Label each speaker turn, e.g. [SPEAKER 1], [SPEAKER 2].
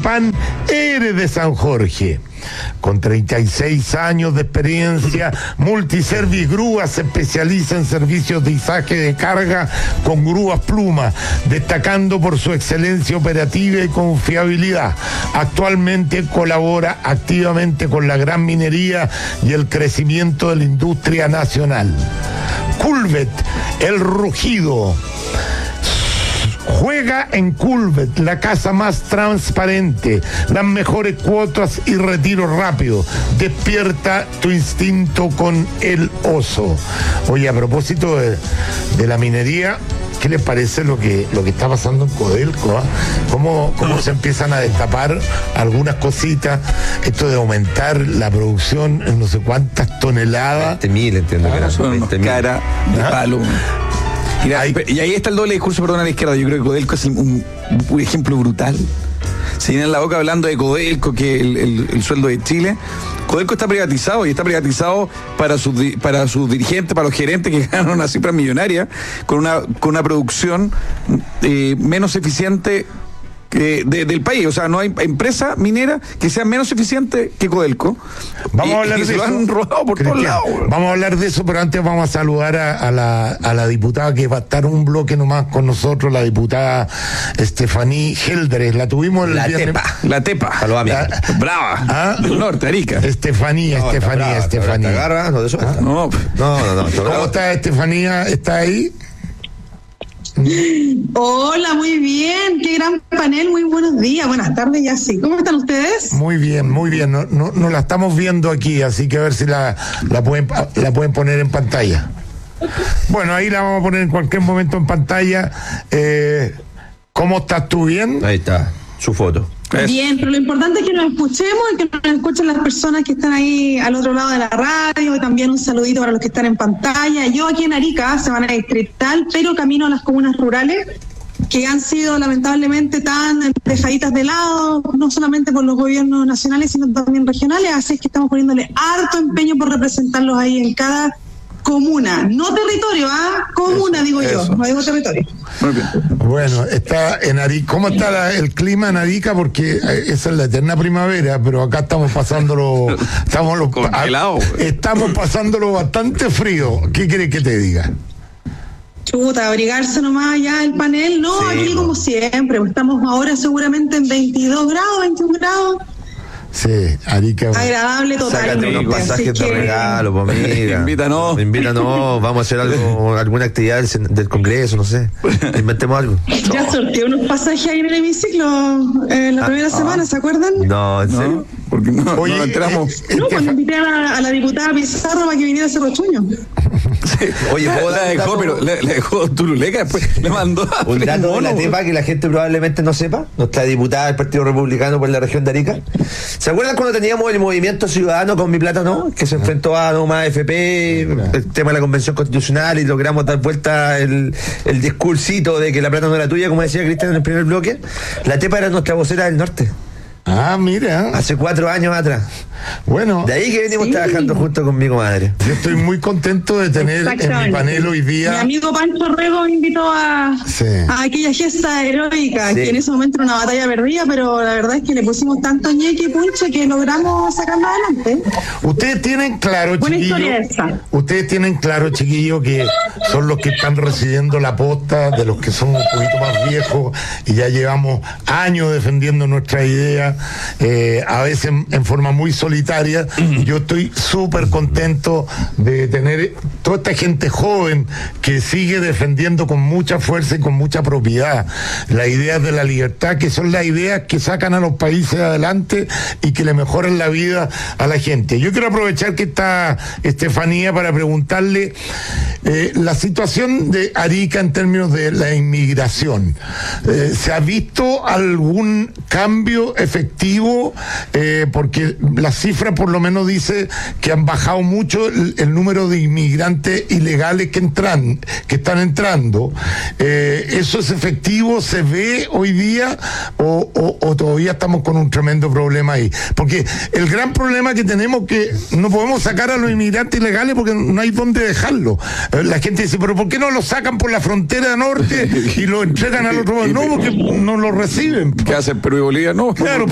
[SPEAKER 1] Pan eres de San Jorge. Con 36 años de experiencia, Multiservice Grúas se especializa en servicios de izaje de carga con grúas Pluma, destacando por su excelencia operativa y confiabilidad. Actualmente colabora activamente con la gran minería y el crecimiento de la industria nacional. Culvet, el rugido. Juega en Culvet, la casa más transparente, las mejores cuotas y retiro rápido. Despierta tu instinto con el oso. Oye, a propósito de la minería, ¿qué les parece lo que está pasando en Codelco? ¿Cómo se empiezan a destapar algunas cositas? Esto de aumentar la producción en no sé cuántas toneladas.
[SPEAKER 2] 20.000, entiendo que era.
[SPEAKER 3] Son cara de palo. Y ahí está el doble discurso, perdón, a la izquierda. Yo creo que Codelco es un ejemplo brutal. Se llenan la boca hablando de Codelco, que el sueldo de Chile. Codelco está privatizado y está privatizado para sus dirigentes, para los gerentes que ganan una cifra millonaria, con una producción menos eficiente del país. O sea, no hay empresa minera que sea menos eficiente que Codelco.
[SPEAKER 1] Vamos a hablar de
[SPEAKER 3] se
[SPEAKER 1] eso.
[SPEAKER 3] Lo han robado por todos lados.
[SPEAKER 1] Vamos a hablar de eso, pero antes vamos a saludar a la diputada que va a estar un bloque nomás con nosotros, la diputada Estefaní Geldres. La tuvimos el viernes.
[SPEAKER 3] La Tepa.
[SPEAKER 2] Saludame.
[SPEAKER 3] Brava. Del norte, Arica.
[SPEAKER 1] Estefaní.
[SPEAKER 2] Agarra, no, de eso.
[SPEAKER 3] No.
[SPEAKER 1] ¿Cómo está Estefanía? ¿Está ahí?
[SPEAKER 4] Hola, muy bien, qué gran panel, muy buenos días, buenas tardes ya sí. ¿Cómo están ustedes?
[SPEAKER 1] Muy bien. No la estamos viendo aquí, así que a ver si la pueden poner en pantalla. Bueno, ahí la vamos a poner en cualquier momento en pantalla. ¿Cómo estás tú? ¿Bien?
[SPEAKER 2] Ahí está, su foto.
[SPEAKER 4] Bien, pero lo importante es que nos escuchemos y que nos escuchen las personas que están ahí al otro lado de la radio, y también un saludito para los que están en pantalla. Yo aquí en Arica, Semana Distrital, pero camino a las comunas rurales que han sido lamentablemente tan dejaditas de lado, no solamente por los gobiernos nacionales, sino también regionales, así es que estamos poniéndole harto empeño por representarlos ahí en cada comuna, no territorio, comuna, digo yo, no digo territorio.
[SPEAKER 3] Muy bien.
[SPEAKER 1] Bueno, está en Arica. ¿Cómo está el clima en Arica? Porque esa es la eterna primavera, pero acá estamos pasándolo, estamos pasándolo bastante frío. ¿Qué quieres que te diga?
[SPEAKER 4] Chuta, abrigarse nomás ya el panel, no, sí, aquí como siempre, estamos ahora seguramente en 22 grados, 21 grados.
[SPEAKER 1] Sí, Arica.
[SPEAKER 4] Agradable totalmente.
[SPEAKER 2] Sácate unos pasajes de regalo, pues mira. Invítanos, vamos a hacer alguna actividad del Congreso, no sé. Inventemos algo.
[SPEAKER 4] Ya sorteé unos pasajes ahí en el hemiciclo la primera semana, ¿se acuerdan?
[SPEAKER 2] No, ¿en serio?
[SPEAKER 3] Porque
[SPEAKER 1] Oye,
[SPEAKER 3] no entramos.
[SPEAKER 4] No, cuando invité a la diputada Pizarro para que viniera a Cerro Chuño.
[SPEAKER 3] Sí. Oye, la dejó Turuleca, después le mandó
[SPEAKER 2] un dato de la Tepa que la gente probablemente no sepa. Nuestra diputada del Partido Republicano por la región de Arica. ¿Se acuerdan cuando teníamos el movimiento ciudadano con Mi Plata No? Que se enfrentó a No Más AFP, el tema de la convención constitucional, y logramos dar vuelta el discursito de que la plata no era tuya, como decía Cristian en el primer bloque. La Tepa era nuestra vocera del norte.
[SPEAKER 1] Mira.
[SPEAKER 2] Hace 4 años atrás.
[SPEAKER 1] Bueno.
[SPEAKER 2] De ahí que venimos trabajando junto con mi comadre.
[SPEAKER 1] Yo estoy muy contento de tener en mi panel hoy día.
[SPEAKER 4] Mi amigo Pancho Rego me invitó a aquella gesta heroica, que en ese momento era una batalla perdida, pero la verdad es que le pusimos tanto ñeque y punche que logramos sacarla adelante.
[SPEAKER 1] Ustedes tienen claro,
[SPEAKER 4] buena
[SPEAKER 1] chiquillo.
[SPEAKER 4] Historia esa.
[SPEAKER 1] Ustedes tienen claro, chiquillo, que son los que están recibiendo la posta de los que son un poquito más viejos y ya llevamos años defendiendo nuestra idea, a veces en forma muy solitaria. Yo estoy súper contento de tener toda esta gente joven que sigue defendiendo con mucha fuerza y con mucha propiedad las ideas de la libertad, que son las ideas que sacan a los países adelante y que le mejoran la vida a la gente. Yo quiero aprovechar que está Estefanía para preguntarle la situación de Arica en términos de la inmigración. ¿Se ha visto algún cambio efectivo? Porque las cifras por lo menos dice que han bajado mucho el número de inmigrantes ilegales que están entrando. ¿Eso es efectivo? ¿Se ve hoy día? ¿O todavía estamos con un tremendo problema ahí? Porque el gran problema que tenemos es que no podemos sacar a los inmigrantes ilegales porque no hay dónde dejarlos. La gente dice, pero ¿por qué no los sacan por la frontera norte y los entregan al otro lado? No, porque no los reciben.
[SPEAKER 3] ¿Qué hacen Perú y Bolivia? No.
[SPEAKER 1] Claro,